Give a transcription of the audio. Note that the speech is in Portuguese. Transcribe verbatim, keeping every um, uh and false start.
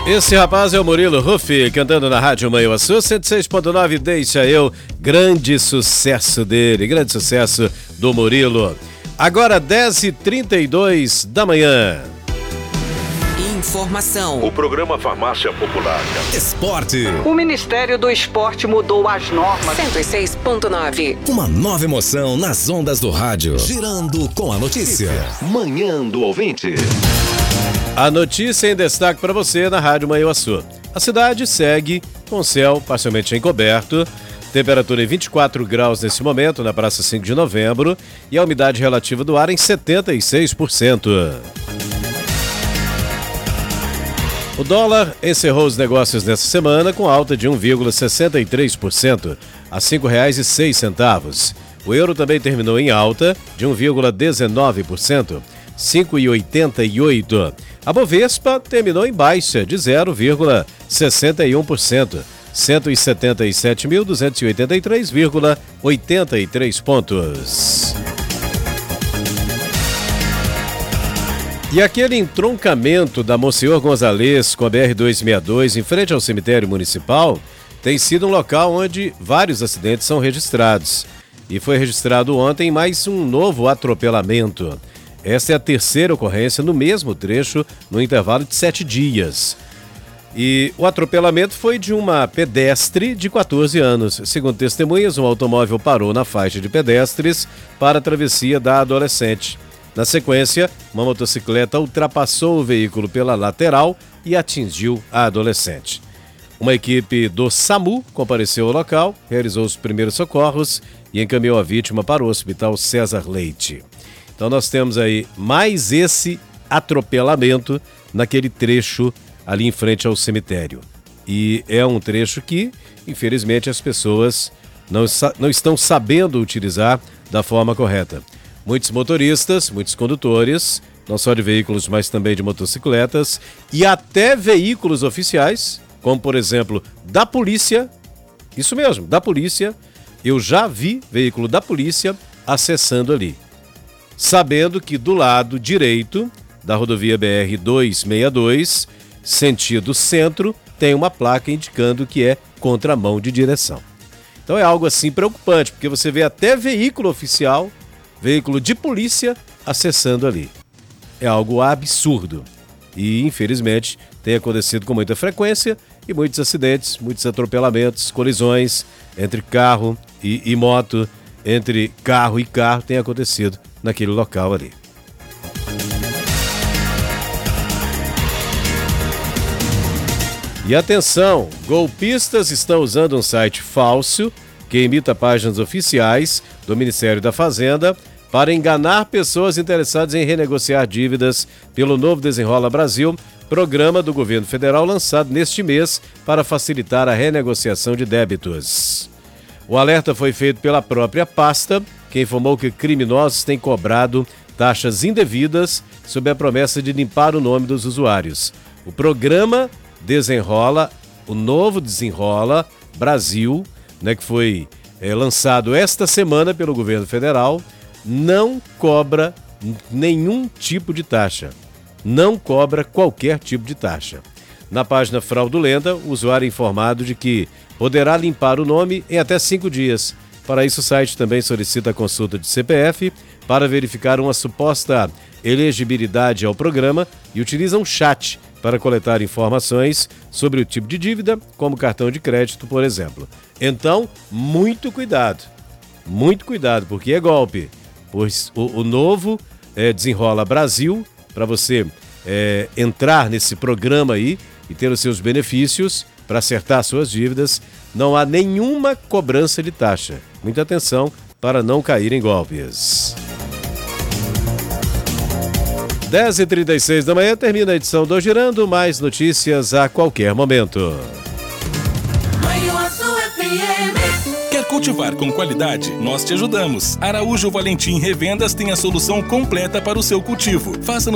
Esse rapaz é o Murilo Rufi, cantando na Rádio Manhuaçu, cento e seis ponto nove, Deixa Eu. Grande sucesso dele, grande sucesso do Murilo. Agora dez e trinta e dois da manhã. Informação. O programa Farmácia Popular. Esporte. O Ministério do Esporte mudou as normas. cento e seis ponto nove. Uma nova emoção nas ondas do rádio. Girando com a notícia. Manhã do ouvinte. A notícia em destaque para você na Rádio Manhuaçu. A cidade segue com céu parcialmente encoberto, temperatura em vinte e quatro graus nesse momento na Praça cinco de Novembro e a umidade relativa do ar em setenta e seis por cento. O dólar encerrou os negócios nessa semana com alta de um vírgula sessenta e três por cento a cinco reais e seis centavos. O euro também terminou em alta de um vírgula dezenove por cento, cinco reais e oitenta e oito centavos. A Bovespa terminou em baixa de zero vírgula sessenta e um por cento, cento e setenta e sete mil duzentos e oitenta e três vírgula oitenta e três pontos. E aquele entroncamento da Monsenhor Gonzalez com a B R duzentos e sessenta e dois em frente ao cemitério municipal tem sido um local onde vários acidentes são registrados. E foi registrado ontem mais um novo atropelamento. Esta é a terceira ocorrência no mesmo trecho, no intervalo de sete dias. E o atropelamento foi de uma pedestre de quatorze anos. Segundo testemunhas, um automóvel parou na faixa de pedestres para a travessia da adolescente. Na sequência, uma motocicleta ultrapassou o veículo pela lateral e atingiu a adolescente. Uma equipe do SAMU compareceu ao local, realizou os primeiros socorros e encaminhou a vítima para o Hospital César Leite. Então nós temos aí mais esse atropelamento naquele trecho ali em frente ao cemitério. E é um trecho que, infelizmente, as pessoas não, não estão sabendo utilizar da forma correta. Muitos motoristas, muitos condutores, não só de veículos, mas também de motocicletas, e até veículos oficiais, como por exemplo da polícia, isso mesmo, da polícia, eu já vi veículo da polícia acessando ali, sabendo que do lado direito da rodovia B R duzentos e sessenta e dois, sentido centro, tem uma placa indicando que é contramão de direção. Então é algo assim preocupante, porque você vê até veículo oficial, veículo de polícia acessando ali. É algo absurdo e infelizmente tem acontecido com muita frequência e muitos acidentes, muitos atropelamentos, colisões entre carro e, e moto, entre carro e carro tem acontecido naquele local ali. E atenção, golpistas estão usando um site falso que imita páginas oficiais do Ministério da Fazenda para enganar pessoas interessadas em renegociar dívidas pelo novo Desenrola Brasil, programa do governo federal lançado neste mês para facilitar a renegociação de débitos. O alerta foi feito pela própria pasta, que informou que criminosos têm cobrado taxas indevidas sob a promessa de limpar o nome dos usuários. O programa Desenrola, o novo Desenrola Brasil, né, que foi é, lançado esta semana pelo governo federal, não cobra nenhum tipo de taxa. Não cobra qualquer tipo de taxa. Na página fraudulenta, o usuário é informado de que poderá limpar o nome em até cinco dias. Para isso, o site também solicita a consulta de C P F para verificar uma suposta elegibilidade ao programa e utiliza um chat para coletar informações sobre o tipo de dívida, como cartão de crédito, por exemplo. Então, muito cuidado. Muito cuidado, porque é golpe. Pois o, o novo é, Desenrola Brasil, para você é, entrar nesse programa aí e ter os seus benefícios para acertar suas dívidas, não há nenhuma cobrança de taxa. Muita atenção para não cair em golpes. dez e trinta e seis da manhã termina a edição do Girando, mais notícias a qualquer momento. Quer cultivar com qualidade? Nós te ajudamos. Araújo Valentim Revendas tem a solução completa para o seu cultivo. Faça